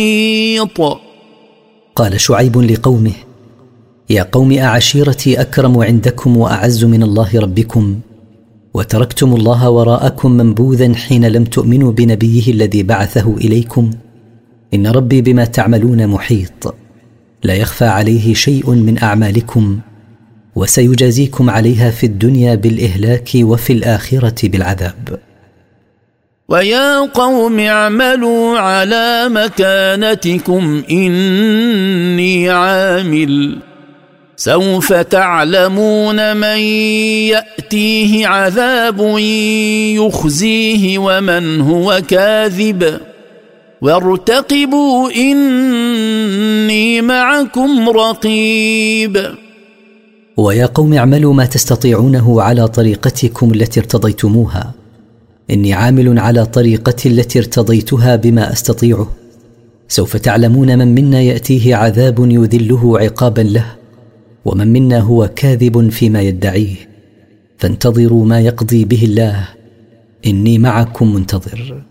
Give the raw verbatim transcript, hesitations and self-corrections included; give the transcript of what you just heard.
قال شعيب لقومه: يا قوم، أعشيرتي أكرم عندكم وأعز من الله ربكم، وتركتم الله وراءكم منبوذا حين لم تؤمنوا بنبيه الذي بعثه إليكم. إن ربي بما تعملون محيط، لا يخفى عليه شيء من أعمالكم، وسيجازيكم عليها في الدنيا بالإهلاك وفي الآخرة بالعذاب. ويا قوم اعملوا على مكانتكم إني عامل، سوف تعلمون من يأتيه عذاب يخزيه ومن هو كاذب، وارتقبوا إني معكم رقيب. ويا قوم اعملوا ما تستطيعونه على طريقتكم التي ارتضيتموها، إني عامل على طريقتي التي ارتضيتها بما أستطيعه. سوف تعلمون من منا يأتيه عذاب يذله عقابا له، ومن منا هو كاذب فيما يدعيه، فانتظروا ما يقضي به الله، إني معكم منتظر.